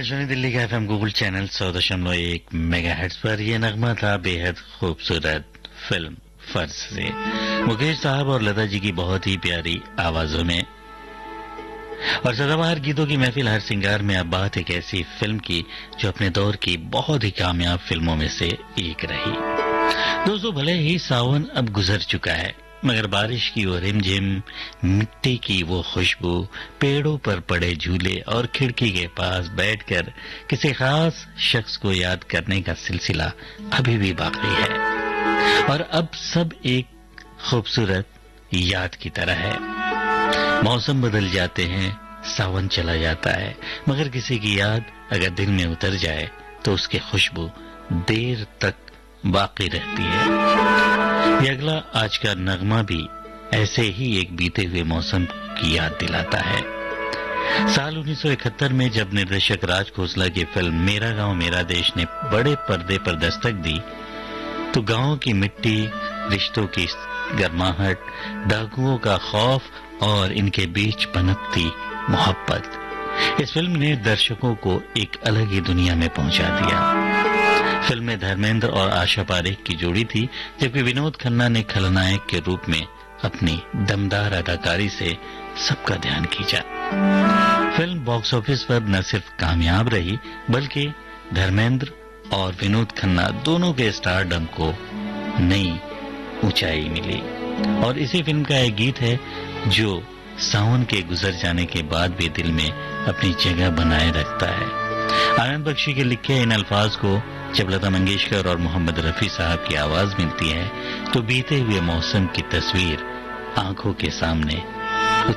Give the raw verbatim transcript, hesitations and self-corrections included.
आकाशवाणी दिल्ली का FM Google channel सौ दशमलव एक मेगा हेर्ट्ज पर यह नगमा था बेहद खूबसूरत फिल्म फर्ज से मुकेश साहब और लता जी की बहुत ही प्यारी आवाजों में। और सदाबहार गीतों की महफिल हर सिंगार में अब बात एक ऐसी फिल्म की जो अपने दौर की बहुत ही कामयाब फिल्मों में से एक रही। दोस्तों, भले ही सावन अब गुजर चुका है, मगर बारिश की वो रिमझिम, मिट्टी की वो खुशबू, पेड़ों पर पड़े झूले और खिड़की के पास बैठकर किसी खास शख्स को याद करने का सिलसिला अभी भी बाकी है। और अब सब एक खूबसूरत याद की तरह है। मौसम बदल जाते हैं, सावन चला जाता है, मगर किसी की याद अगर दिल में उतर जाए तो उसकी खुशबू देर तक बाकी रहती है। ये अगला आज का नगमा भी ऐसे ही एक बीते हुए मौसम की याद दिलाता है। साल उन्नीस सौ इकहत्तर में जब निर्देशक राज खोसला की फिल्म मेरा गांव मेरा देश ने बड़े पर्दे पर दस्तक दी, तो गांव की मिट्टी, रिश्तों की गर्माहट, डाकुओं का खौफ और इनके बीच पनपती मोहब्बत, इस फिल्म ने दर्शकों को एक अलग ही दुनिया में पहुंचा दिया। फिल्म में धर्मेंद्र और आशा पारेख की जोड़ी थी, जबकि विनोद खन्ना ने खलनायक के रूप में अपनी दमदार अदाकारी से सबका ध्यान खींचा। फिल्म बॉक्स ऑफिस पर न सिर्फ कामयाब रही, बल्कि धर्मेंद्र और विनोद खन्ना दोनों के स्टारडम को नई ऊंचाई मिली। और इसी फिल्म का एक गीत है जो सावन के गुजर जाने के बाद भी दिल में अपनी जगह बनाए रखता है। आनंद बख्शी के लिखे इन अल्फाज को जब लता मंगेशकर और मोहम्मद रफी साहब की आवाज मिलती है तो बीते हुए मौसम की तस्वीर आंखों के सामने